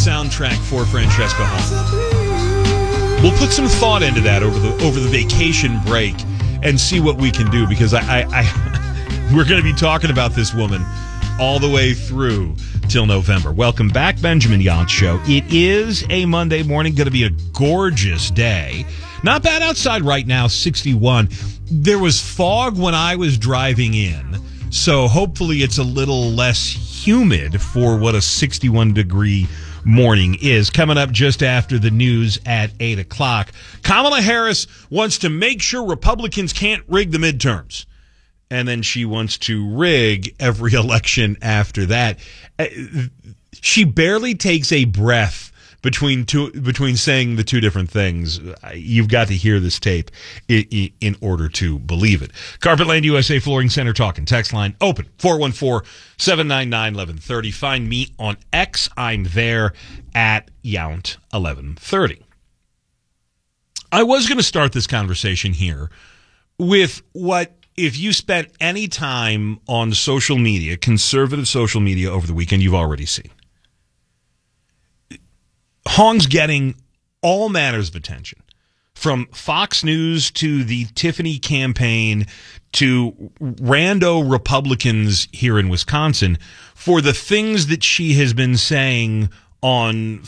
soundtrack for Francesca Hong. We'll put some thought into that over the vacation break and see what we can do, because we're going to be talking about this woman all the way through till November. Welcome back, Benjamin Yount Show. It is a Monday morning, going to be a gorgeous day. Not bad outside right now, 61. There was fog when I was driving in, so hopefully it's a little less humid for what a 61-degree morning is. Coming up just after the news at 8 o'clock, Kamala Harris wants to make sure Republicans can't rig the midterms. And then she wants to rig every election after that. She barely takes a breath between saying the two different things. You've got to hear this tape in order to believe it. Carpetland USA Flooring Center talking. Text line open, 414-799-1130. Find me on X. I'm there at Yount1130. I was going to start this conversation here with what, if you spent any time on social media, conservative social media over the weekend, you've already seen. Hong's getting all manners of attention, from Fox News to the Tiffany campaign to rando Republicans here in Wisconsin, for the things that she has been saying on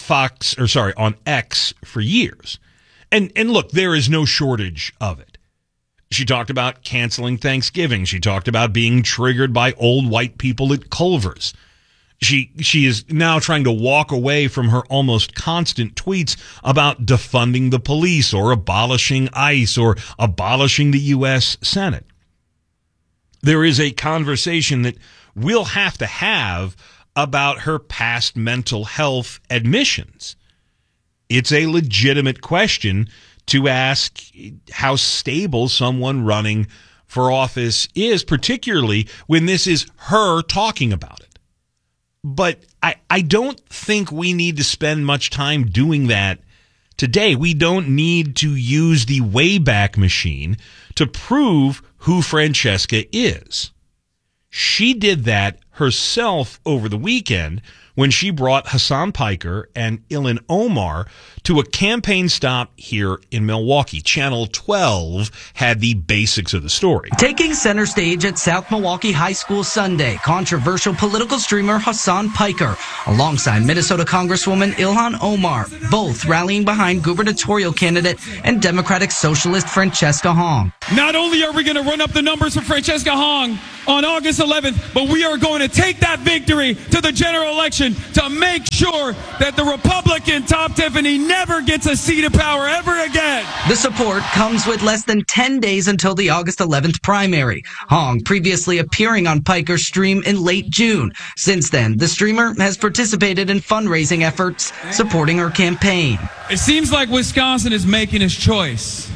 on X for years. And look, there is no shortage of it. She talked about canceling Thanksgiving. She talked about being triggered by old white people at Culver's. She is now trying to walk away from her almost constant tweets about defunding the police or abolishing ICE or abolishing the U.S. Senate. There is a conversation that we'll have to have about her past mental health admissions. It's a legitimate question to ask how stable someone running for office is, particularly when this is her talking about it. But I don't think we need to spend much time doing that today. We don't need to use the Wayback Machine to prove who Francesca is. She did that herself over the weekend when she brought Hassan Piker and Ilhan Omar to a campaign stop here in Milwaukee. Channel 12 had the basics of the story. Taking center stage at South Milwaukee High School Sunday, controversial political streamer Hassan Piker, alongside Minnesota Congresswoman Ilhan Omar, both rallying behind gubernatorial candidate and Democratic Socialist Francesca Hong. Not only are we going to run up the numbers for Francesca Hong on August 11th, but we are going to take that victory to the general election to make sure that the Republican Top Tiffany never gets a seat of power ever again. The support comes with less than 10 days until the August 11th primary. Hong previously appearing on Piker's stream in late June. Since then, the streamer has participated in fundraising efforts supporting her campaign. It seems like Wisconsin is making its choice.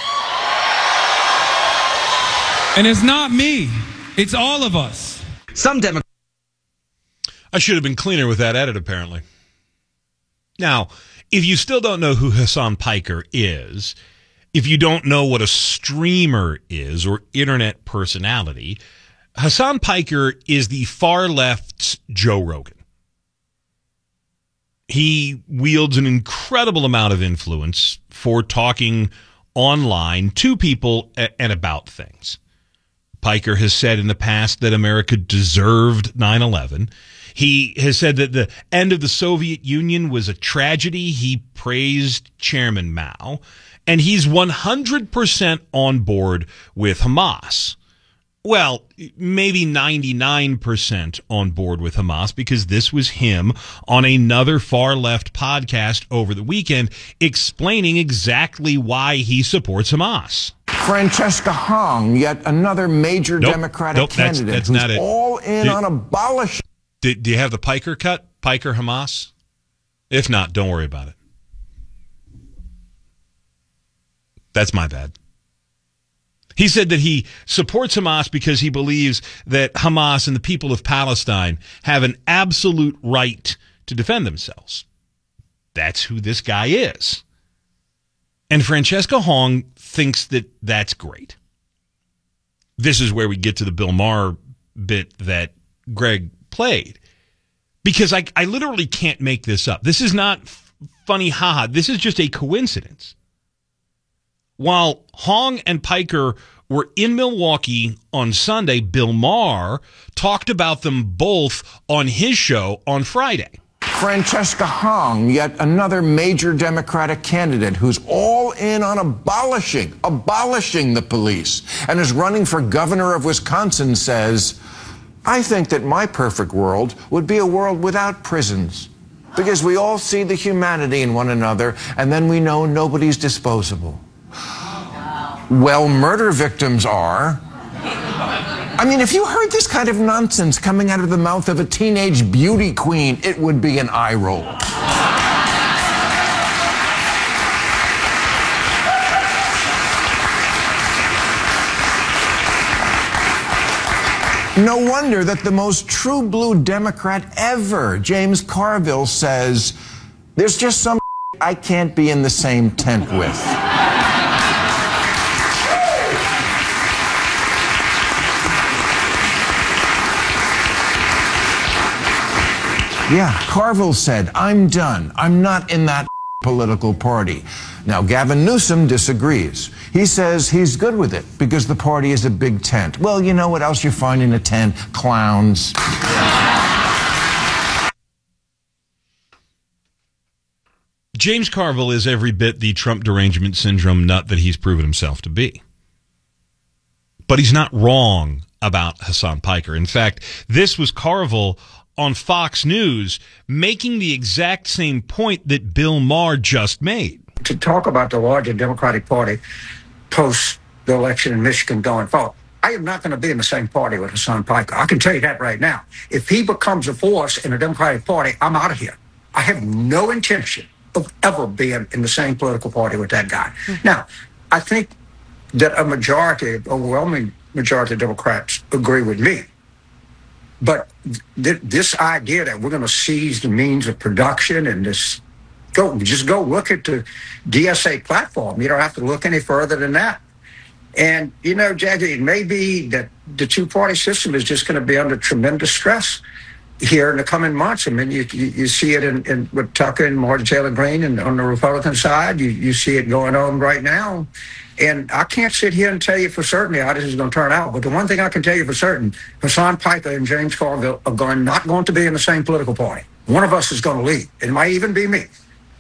And it's not me. It's all of us. Some Democrats. I should have been cleaner with that edit, apparently. Now, if you still don't know who Hassan Piker is, if you don't know what a streamer is or internet personality, Hassan Piker is the far left's Joe Rogan. He wields an incredible amount of influence for talking online to people and about things. Piker has said in the past that America deserved 9/11. He has said that the end of the Soviet Union was a tragedy. He praised Chairman Mao. And he's 100% on board with Hamas. Well, maybe 99% on board with Hamas, because this was him on another far-left podcast over the weekend explaining exactly why he supports Hamas. Francesca Hong, yet another major Democratic candidate that's who's not it. all in on abolishing. Do you have the Piker cut? Piker Hamas? If not, don't worry about it. That's my bad. He said that he supports Hamas because he believes that Hamas and the people of Palestine have an absolute right to defend themselves. That's who this guy is. And Francesca Hong thinks that that's great. This is where we get to the Bill Maher bit that Greg played. Because I literally can't make this up. This is not funny, haha. This is just a coincidence. While Hong and Piker were in Milwaukee on Sunday, Bill Maher talked about them both on his show on Friday. Francesca Hong, yet another major Democratic candidate who's all in on abolishing the police and is running for governor of Wisconsin, says, I think that my perfect world would be a world without prisons because we all see the humanity in one another and then we know nobody's disposable. Well, murder victims are. I mean, if you heard this kind of nonsense coming out of the mouth of a teenage beauty queen, it would be an eye roll. No wonder that the most true blue Democrat ever, James Carville, says, there's just some I can't be in the same tent with. Yeah, Carville said, I'm done. I'm not in that political party. Now, Gavin Newsom disagrees. He says he's good with it because the party is a big tent. Well, you know what else you find in a tent? Clowns. James Carville is every bit the Trump derangement syndrome nut that he's proven himself to be. But he's not wrong about Hasan Piker. In fact, this was Carville on Fox News making the exact same point that Bill Maher just made. To talk about the larger Democratic Party post the election in Michigan going forward, I am not going to be in the same party with Hasan Piker. I can tell you that right now. If he becomes a force in the Democratic Party, I'm out of here. I have no intention of ever being in the same political party with that guy. Now, I think that a overwhelming majority of Democrats agree with me. But this idea that we're going to seize the means of production and just go look at the DSA platform. You don't have to look any further than that. And, you know, Jackie, it may be that the two-party system is just going to be under tremendous stress here in the coming months. I mean, you see it in with Tucker and Marjorie Taylor Greene and on the Republican side. You see it going on right now. And I can't sit here and tell you for certain how this is going to turn out. But the one thing I can tell you for certain, Hasan Piker and James Carville are not going to be in the same political party. One of us is going to leave. It might even be me.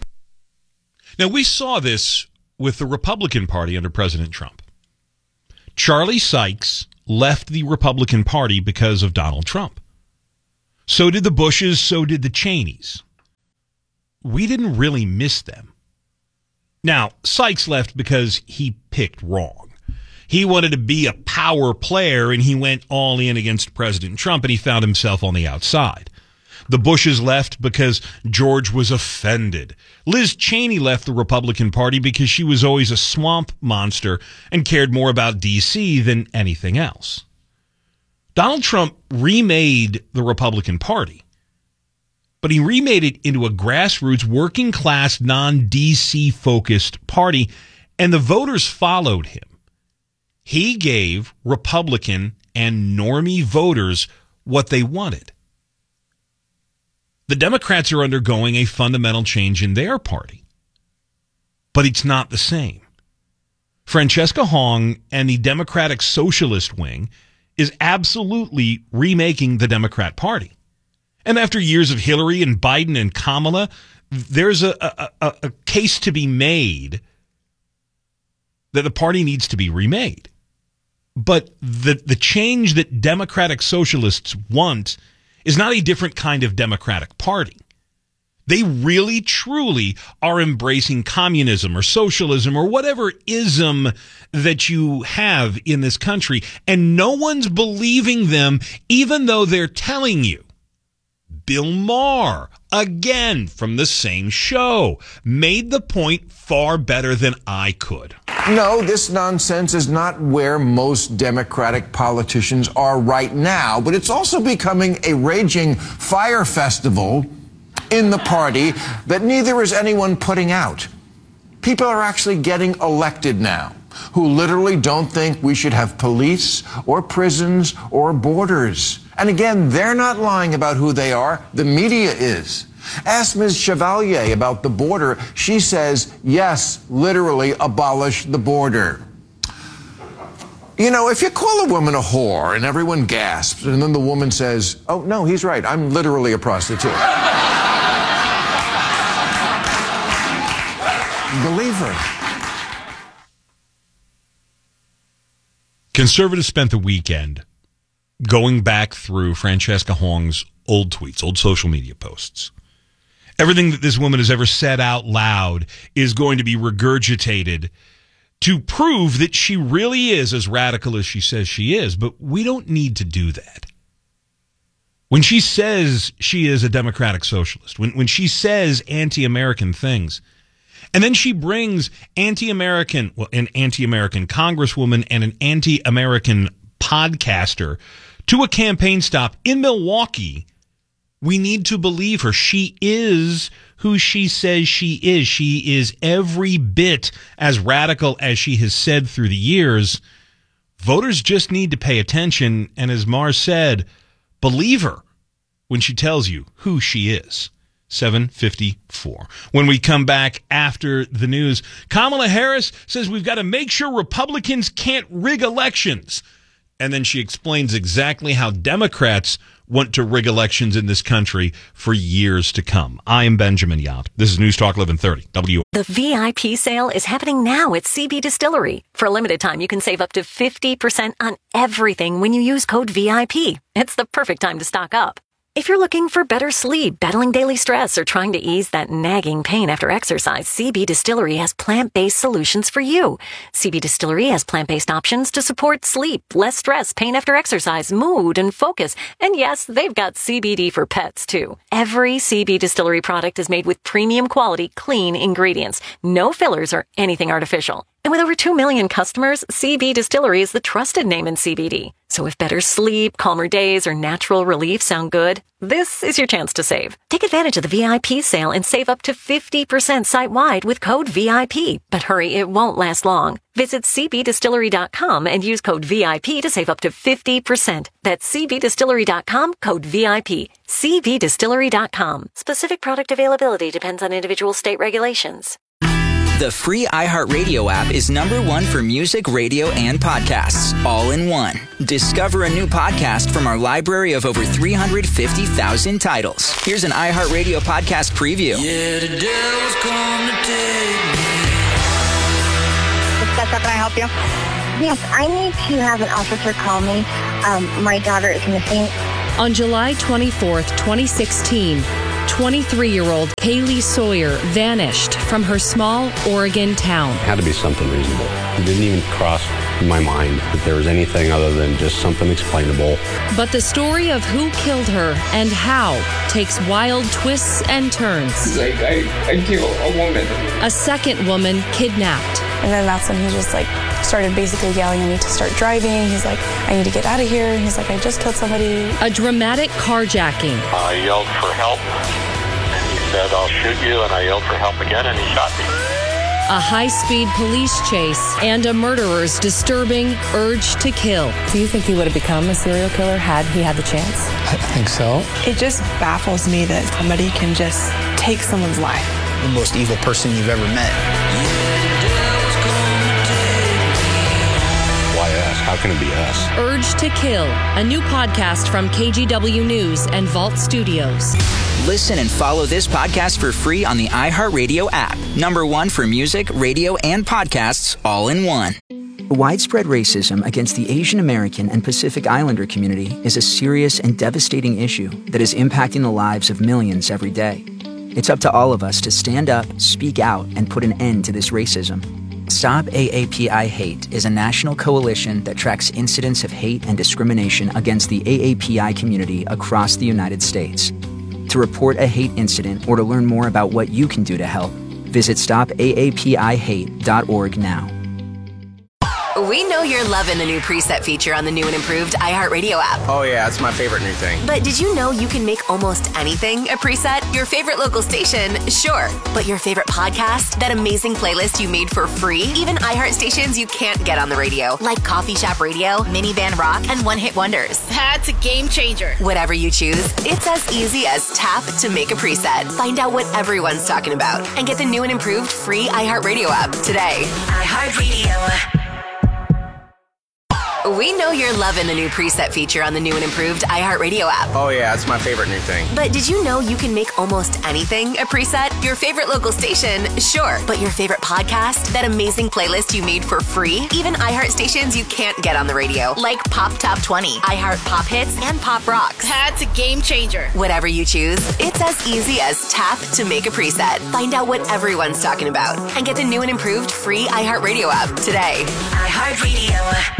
Now, we saw this with the Republican Party under President Trump. Charlie Sykes left the Republican Party because of Donald Trump. So did the Bushes, so did the Cheneys. We didn't really miss them. Now, Sykes left because he picked wrong. He wanted to be a power player, and he went all in against President Trump, and he found himself on the outside. The Bushes left because George was offended. Liz Cheney left the Republican Party because she was always a swamp monster and cared more about D.C. than anything else. Donald Trump remade the Republican Party, but he remade it into a grassroots, working-class, non-D.C. focused party, and the voters followed him. He gave Republican and normie voters what they wanted. The Democrats are undergoing a fundamental change in their party, but it's not the same. Francesca Hong and the Democratic Socialist wing is absolutely remaking the Democrat Party. And after years of Hillary and Biden and Kamala, there's a case to be made that the party needs to be remade. But the change that Democratic Socialists want is not a different kind of Democratic Party. They really, truly are embracing communism or socialism or whatever ism that you have in this country. And no one's believing them, even though they're telling you. Bill Maher, again from the same show, made the point far better than I could. No, this nonsense is not where most Democratic politicians are right now, but it's also becoming a raging fire festival in the party that neither is anyone putting out. People are actually getting elected now who literally don't think we should have police or prisons or borders. And again, they're not lying about who they are. The media is. Ask Ms. Chevalier about the border. She says, yes, literally abolish the border. You know, if you call a woman a whore and everyone gasps, and then the woman says, oh, no, he's right, I'm literally a prostitute. Believe her. Conservatives spent the weekend going back through Francesca Hong's old tweets, old social media posts. Everything that this woman has ever said out loud is going to be regurgitated to prove that she really is as radical as she says she is. But we don't need to do that. When she says she is a democratic socialist, when she says anti-American things, and then she brings an anti-American congresswoman and an anti-American podcaster to a campaign stop in Milwaukee, we need to believe her. She is who she says she is. She is every bit as radical as she has said through the years. Voters just need to pay attention, and as Mars said, believe her when she tells you who she is. 7:54. When we come back after the news, Kamala Harris says we've got to make sure Republicans can't rig elections. And then she explains exactly how Democrats want to rig elections in this country for years to come. I am Benjamin Yap. This is News Talk 1130. The VIP sale is happening now at CB Distillery. For a limited time, you can save up to 50% on everything when you use code VIP. It's the perfect time to stock up. If you're looking for better sleep, battling daily stress, or trying to ease that nagging pain after exercise, CB Distillery has plant-based solutions for you. CB Distillery has plant-based options to support sleep, less stress, pain after exercise, mood, and focus. And yes, they've got CBD for pets, too. Every CB Distillery product is made with premium quality, clean ingredients. No fillers or anything artificial. And with over 2 million customers, CB Distillery is the trusted name in CBD. So if better sleep, calmer days, or natural relief sound good, this is your chance to save. Take advantage of the VIP sale and save up to 50% site-wide with code VIP. But hurry, it won't last long. Visit cbdistillery.com and use code VIP to save up to 50%. That's cbdistillery.com, code VIP. cbdistillery.com. Specific product availability depends on individual state regulations. The free iHeartRadio app is #1 for music, radio, and podcasts, all in one. Discover a new podcast from our library of over 350,000 titles. Here's an iHeartRadio podcast preview. Yeah, the devil's come to take me. Can I help you? Yes, I need to have an officer call me. My daughter is missing. On July 24th, 2016, 23-year-old Kaylee Sawyer vanished from her small Oregon town. It had to be something reasonable. It didn't even cross my mind that there was anything other than just something explainable. But the story of who killed her and how takes wild twists and turns. He's like, I killed a woman. A second woman kidnapped. And then that's when he just started basically yelling at me to start driving. He's like, I need to get out of here. And he's like, I just killed somebody. A dramatic carjacking. I yelled for help. And he said, I'll shoot you. And I yelled for help again, and he shot me. A high-speed police chase and a murderer's disturbing urge to kill. Do you think he would have become a serial killer had he had the chance? I think so. It just baffles me that somebody can just take someone's life. The most evil person you've ever met. Why us? How can it be us? Urge to Kill, a new podcast from KGW News and Vault Studios. Listen and follow this podcast for free on the iHeartRadio app. #1 for music, radio, and podcasts, all in one. Widespread racism against the Asian American and Pacific Islander community is a serious and devastating issue that is impacting the lives of millions every day. It's up to all of us to stand up, speak out, and put an end to this racism. Stop AAPI Hate is a national coalition that tracks incidents of hate and discrimination against the AAPI community across the United States. To report a hate incident or to learn more about what you can do to help, visit stopaapihate.org now. We know you're loving the new preset feature on the new and improved iHeartRadio app. Oh, yeah, it's my favorite new thing. But did you know you can make almost anything a preset? Your favorite local station, sure. But your favorite podcast? That amazing playlist you made for free? Even iHeart stations you can't get on the radio, like Coffee Shop Radio, Minivan Rock, and One Hit Wonders. That's a game changer. Whatever you choose, it's as easy as tap to make a preset. Find out what everyone's talking about and get the new and improved free iHeartRadio app today. iHeartRadio. We know you're loving the new preset feature on the new and improved iHeartRadio app. Oh, yeah, it's my favorite new thing. But did you know you can make almost anything a preset? Your favorite local station, sure. But your favorite podcast? That amazing playlist you made for free? Even iHeart stations you can't get on the radio, like Pop Top 20, iHeart Pop Hits, and Pop Rocks. That's a game changer. Whatever you choose, it's as easy as tap to make a preset. Find out what everyone's talking about and get the new and improved free iHeartRadio app today. iHeartRadio.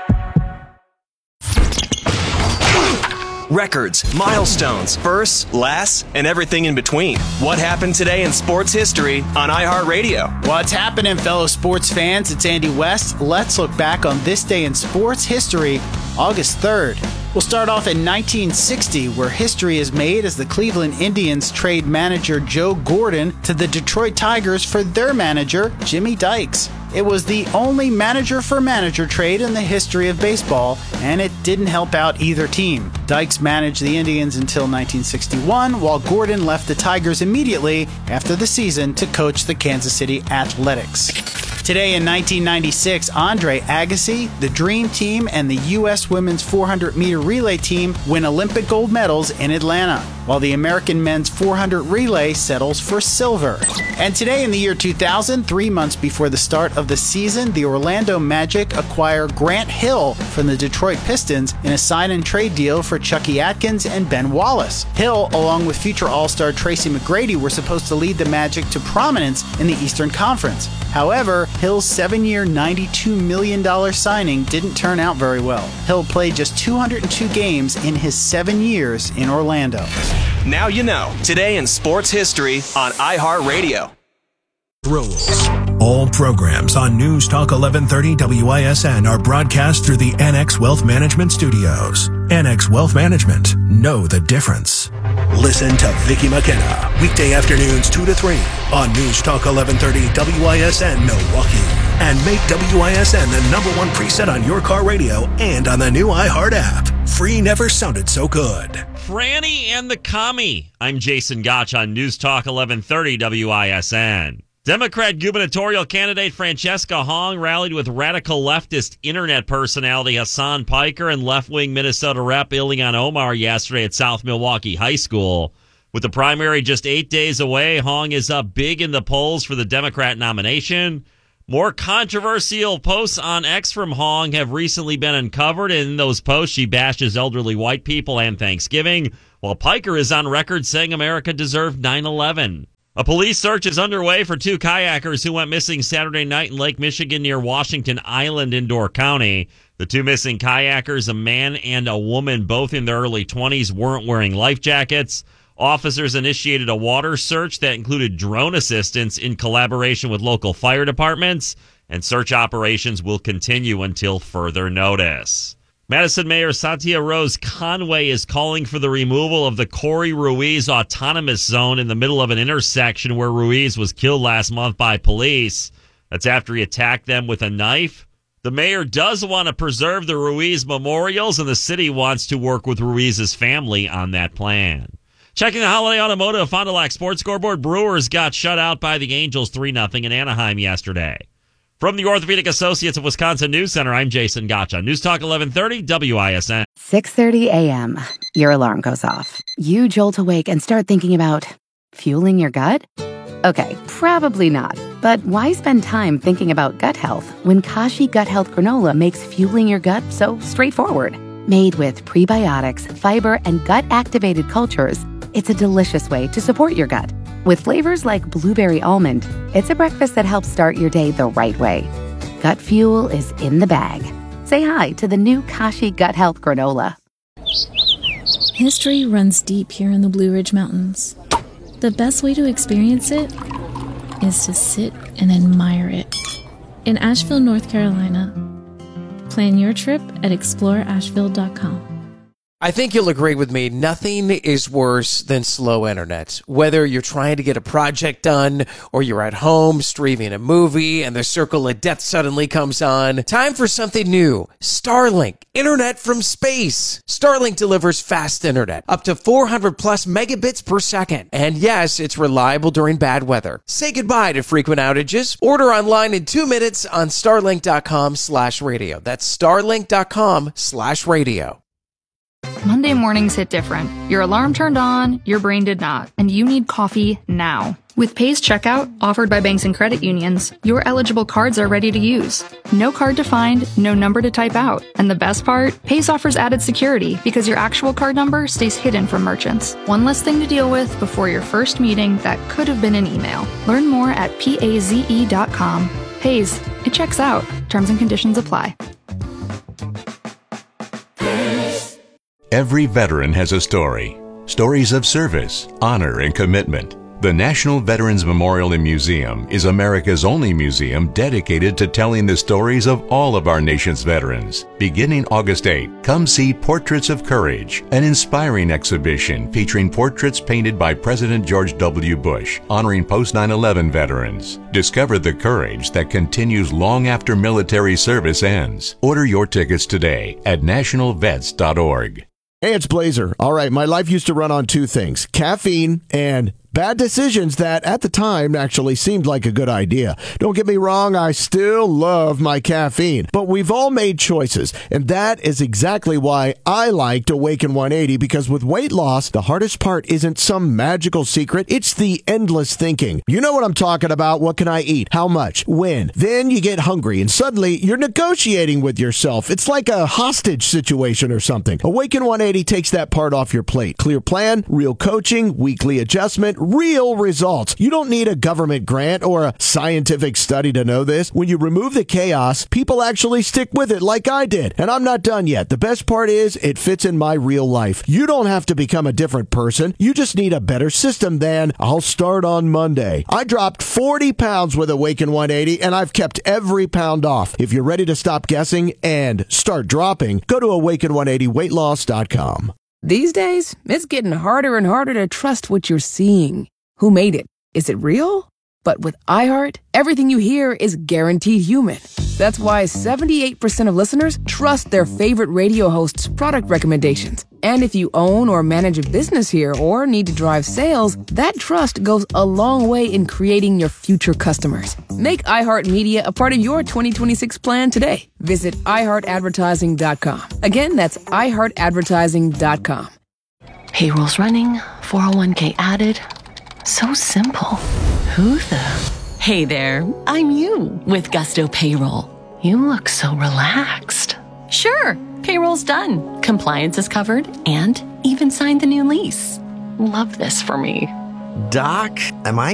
Records, milestones, firsts, lasts, and everything in between. What happened today in sports history on iHeartRadio? What's happening, fellow sports fans? It's Andy West. Let's look back on this day in sports history, August 3rd. We'll start off in 1960, where history is made as the Cleveland Indians trade manager Joe Gordon to the Detroit Tigers for their manager, Jimmy Dykes. It was the only manager-for-manager trade in the history of baseball, and it didn't help out either team. Dykes managed the Indians until 1961, while Gordon left the Tigers immediately after the season to coach the Kansas City Athletics. Today in 1996, Andre Agassi, the Dream Team, and the U.S. women's 400-meter relay team win Olympic gold medals in Atlanta, while the American men's 400 relay settles for silver. And today in the year 2000, 3 months before the start of the season, the Orlando Magic acquire Grant Hill from the Detroit Pistons in a sign-and-trade deal for Chucky Atkins and Ben Wallace. Hill, along with future All-Star Tracy McGrady, were supposed to lead the Magic to prominence in the Eastern Conference. However, Hill's 7-year, $92 million signing didn't turn out very well. Hill played just 202 games in his 7 years in Orlando. Now you know. Today in sports history on iHeartRadio. Rules. All programs on News Talk 1130 WISN are broadcast through the NX Wealth Management Studios. NX Wealth Management. Know the difference. Listen to Vicki McKenna. Weekday afternoons 2 to 3 on News Talk 1130 WISN Milwaukee. And make WISN the #1 preset on your car radio and on the new iHeart app. Free never sounded so good. Franny and the Commie. I'm Jason Gotch on News Talk 1130 WISN. Democrat gubernatorial candidate Francesca Hong rallied with radical leftist internet personality Hassan Piker and left-wing Minnesota Rep Ilhan Omar yesterday at South Milwaukee High School. With the primary just 8 days away, Hong is up big in the polls for the Democrat nomination. More controversial posts on X from Hong have recently been uncovered. In those posts, she bashes elderly white people and Thanksgiving, while Piker is on record saying America deserved 9/11. A police search is underway for 2 kayakers who went missing Saturday night in Lake Michigan near Washington Island in Door County. The 2 missing kayakers, a man and a woman, both in their early 20s, weren't wearing life jackets. Officers initiated a water search that included drone assistance in collaboration with local fire departments, and search operations will continue until further notice. Madison Mayor Satya Rose Conway is calling for the removal of the Corey Ruiz autonomous zone in the middle of an intersection where Ruiz was killed last month by police. That's after he attacked them with a knife. The mayor does want to preserve the Ruiz memorials, and the city wants to work with Ruiz's family on that plan. Checking the Holiday Automotive Fond du Lac Sports Scoreboard, Brewers got shut out by the Angels 3-0 in Anaheim yesterday. From the Orthopedic Associates of Wisconsin News Center, I'm Jason Gotcha. News Talk 1130 WISN. 6:30 a.m. Your alarm goes off. You jolt awake and start thinking about fueling your gut? Okay, probably not. But why spend time thinking about gut health when Kashi Gut Health Granola makes fueling your gut so straightforward? Made with prebiotics, fiber, and gut-activated cultures, it's a delicious way to support your gut. With flavors like blueberry almond, it's a breakfast that helps start your day the right way. Gut fuel is in the bag. Say hi to the new Kashi Gut Health Granola. History runs deep here in the Blue Ridge Mountains. The best way to experience it is to sit and admire it. In Asheville, North Carolina, Plan your trip at exploreasheville.com. I think you'll agree with me. Nothing is worse than slow internet. Whether you're trying to get a project done or you're at home streaming a movie and the circle of death suddenly comes on. Time for something new. Starlink. Internet from space. Starlink delivers fast internet. Up to 400 plus megabits per second. And yes, it's reliable during bad weather. Say goodbye to frequent outages. Order online in 2 minutes on starlink.com/radio. That's starlink.com/radio. Monday mornings hit different. Your alarm turned on, your brain did not, and you need coffee now. With Pays Checkout, offered by banks and credit unions, your eligible cards are ready to use. No card to find, no number to type out. And the best part? Pays offers added security because your actual card number stays hidden from merchants. One less thing to deal with before your first meeting that could have been an email. Learn more at PAZE.com. Pays. It checks out. Terms and conditions apply. Every veteran has a story. Stories of service, honor, and commitment. The National Veterans Memorial and Museum is America's only museum dedicated to telling the stories of all of our nation's veterans. Beginning August 8, come see Portraits of Courage, an inspiring exhibition featuring portraits painted by President George W. Bush, honoring post-9/11 veterans. Discover the courage that continues long after military service ends. Order your tickets today at nationalvets.org. Hey, it's Blazer. All right, my life used to run on two things: caffeine and bad decisions that at the time actually seemed like a good idea. Don't get me wrong, I still love my caffeine, but we've all made choices, and that is exactly why I liked Awaken 180, because with weight loss, the hardest part isn't some magical secret, it's the endless thinking. You know what I'm talking about. What can I eat? How much? When? Then you get hungry, and suddenly you're negotiating with yourself. It's like a hostage situation or something. Awaken 180 takes that part off your plate. Clear plan, real coaching, weekly adjustment, real results. You don't need a government grant or a scientific study to know this. When you remove the chaos, people actually stick with it like I did. And I'm not done yet. The best part is it fits in my real life. You don't have to become a different person. You just need a better system than I'll start on Monday. I dropped 40 pounds with Awaken 180 and I've kept every pound off. If you're ready to stop guessing and start dropping, go to awaken180weightloss.com. These days, it's getting harder and harder to trust what you're seeing. Who made it? Is it real? But with iHeart, everything you hear is guaranteed human. That's why 78% of listeners trust their favorite radio hosts' product recommendations. And if you own or manage a business here or need to drive sales, that trust goes a long way in creating your future customers. Make iHeartMedia a part of your 2026 plan today. Visit iHeartAdvertising.com. Again, that's iHeartAdvertising.com. Payroll's running, 401k added. So simple. Who the? Hey there, I'm you with Gusto Payroll. You look so relaxed. Sure, payroll's done. Compliance is covered and even signed the new lease. Love this for me. Doc, am I